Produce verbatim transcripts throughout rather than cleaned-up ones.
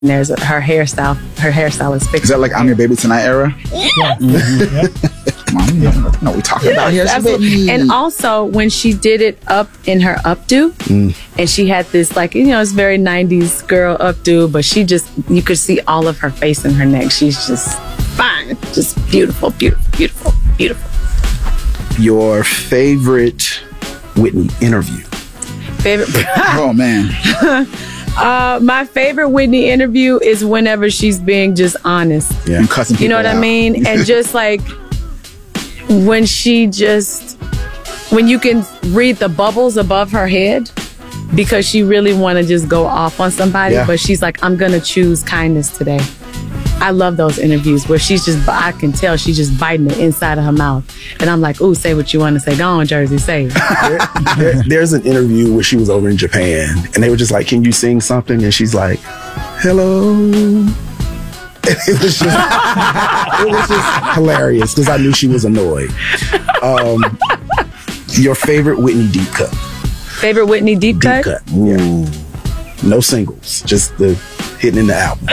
There's a, her hairstyle. Her hairstyle is fixed. Is that like I'm Your Baby Tonight era? Yeah. Mm-hmm. Yeah. Come on, you know what we're talking Yes, about here. absolutely. And also when she did it up in her updo, mm. and she had this like, you know, it's very nineties girl updo, but she just, you could see all of her face and her neck. She's just fine. Just beautiful, beautiful, beautiful, beautiful. Your favorite Whitney interview? Favorite? Oh, man. Uh, my favorite Whitney interview is whenever she's being just honest. Yeah, and cussing people You know what out. I mean? And just like when she just, when you can read the bubbles above her head because she really want to just go off on somebody, Yeah. but she's like, I'm going to choose kindness today. I love those interviews where she's just, I can tell she's just biting the inside of her mouth. And I'm like, ooh, say what you want to say. Go on, Jersey, say it. there, there, there's an interview where she was over in Japan and they were just like, can you sing something? And she's like, hello. And it was just, it was just hilarious because I knew she was annoyed. Um, your favorite Whitney deep cut? Favorite Whitney deep, Deep cut? cut. Ooh. No singles, just the hitting in the album.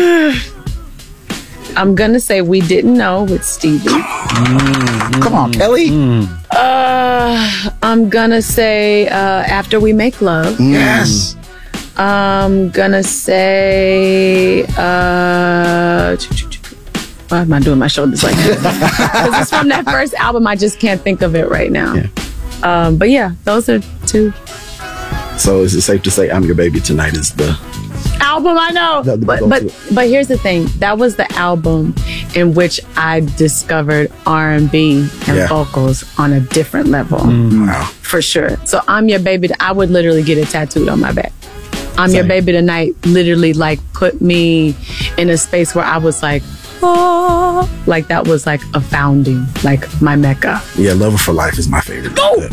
I'm going to say We Didn't Know with Stevie. Mm. Come on, Kelly. Mm. Uh, I'm going to say uh, After We Make Love. Yes. I'm going to say... Uh, why am I doing my shoulders like this? Because it's from that first album. I just can't think of it right now. Yeah. Um, but yeah, those are two. So is it safe to say I'm Your Baby Tonight is the... album, I know. The, the but but but here's the thing. That was the album in which I discovered R and B and Yeah. vocals on a different level. Mm. Wow. For sure. So I'm Your Baby, I would literally get it tattooed on my back. I'm Same. Your Baby Tonight literally like put me in a space where I was like, oh, like that was like a founding, like my Mecca. Yeah, Lover for Life is my favorite. Oh!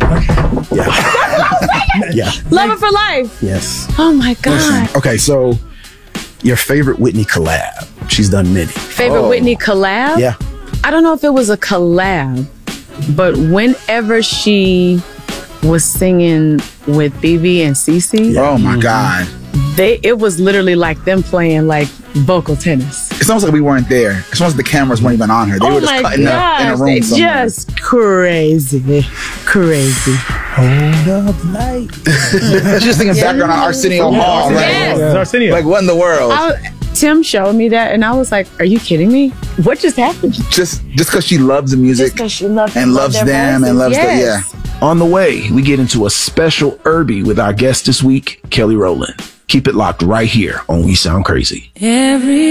Yeah. Yeah. Love It for Life. Yes. Oh my God. Okay, so your favorite Whitney collab? She's done many. Favorite Oh. Whitney collab? Yeah. I don't know if it was a collab, but whenever she was singing with B B and Cece, Oh, my God. they it was literally like them playing like vocal tennis. It's almost like we weren't there. It's almost like the cameras weren't even on her. They Oh were just my cutting up in a gosh, room they somewhere. just crazy, crazy. Hold up light. Just thinking background on Arsenio Hall. Like, Yes. It's Arsenio. like, what in the world? I, Tim showed me that, and I was like, "Are you kidding me? What just happened?" just just because she loves the music Just because she loves and love loves their them voices. and loves Yes. the, yeah. On the way, we get into a special Irby with our guest this week, Kelly Rowland. Keep it locked right here on We Sound Crazy. Every